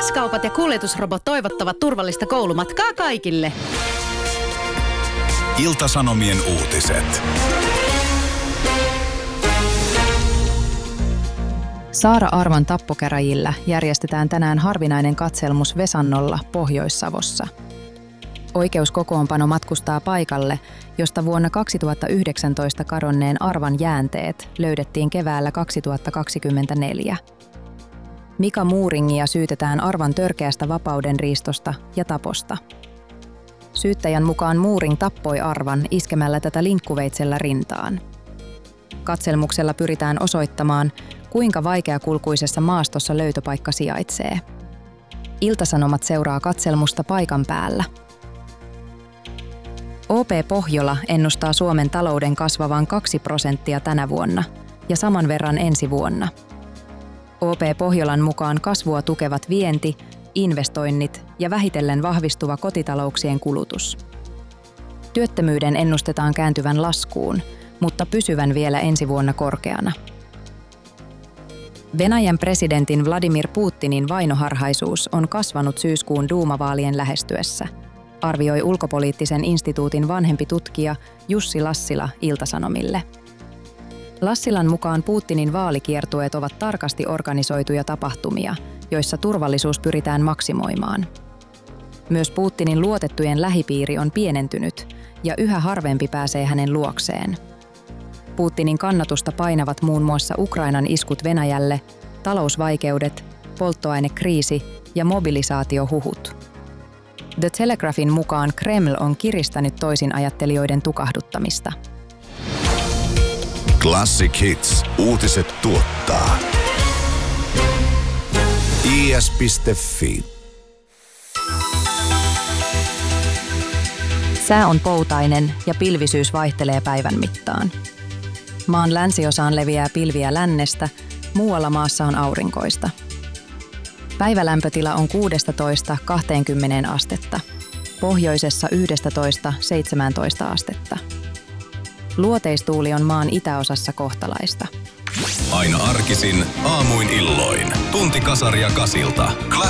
S-kaupat ja kuljetusrobot toivottavat turvallista koulumatkaa kaikille. Ilta-Sanomien uutiset. Saara Arvan tappokäräjillä järjestetään tänään harvinainen katselmus Vesannolla Pohjois-Savossa. Oikeuskokoonpano matkustaa paikalle, josta vuonna 2019 kadonneen Arvan jäänteet löydettiin keväällä 2024. Mika Muuringia syytetään Arvan törkeästä vapaudenriistosta ja taposta. Syyttäjän mukaan Muuring tappoi Arvan iskemällä tätä linkkuveitsellä rintaan. Katselmuksella pyritään osoittamaan, kuinka vaikeakulkuisessa maastossa löytöpaikka sijaitsee. Ilta-Sanomat seuraa katselmusta paikan päällä. OP Pohjola ennustaa Suomen talouden kasvavan 2% tänä vuonna ja saman verran ensi vuonna. OP Pohjolan mukaan kasvua tukevat vienti, investoinnit ja vähitellen vahvistuva kotitalouksien kulutus. Työttömyyden ennustetaan kääntyvän laskuun, mutta pysyvän vielä ensi vuonna korkeana. Venäjän presidentin Vladimir Putinin vainoharhaisuus on kasvanut syyskuun duumavaalien lähestyessä, arvioi Ulkopoliittisen instituutin vanhempi tutkija Jussi Lassila Ilta-Sanomille. Lassilan mukaan Putinin vaalikiertueet ovat tarkasti organisoituja tapahtumia, joissa turvallisuus pyritään maksimoimaan. Myös Putinin luotettujen lähipiiri on pienentynyt ja yhä harvempi pääsee hänen luokseen. Putinin kannatusta painavat muun muassa Ukrainan iskut Venäjälle, talousvaikeudet, polttoainekriisi ja mobilisaatiohuhut. The Telegraphin mukaan Kreml on kiristänyt toisinajattelijoiden tukahduttamista. Classic Hits. Uutiset tuottaa. is.fi. Sää on poutainen ja pilvisyys vaihtelee päivän mittaan. Maan länsiosaan leviää pilviä lännestä, muualla maassa on aurinkoista. Päivälämpötila on 16–20 astetta, pohjoisessa 11–17 astetta. Luoteistuuli on maan itäosassa kohtalaista. Aina arkisin, aamuin illoin. Tunti kasaria Kasilta.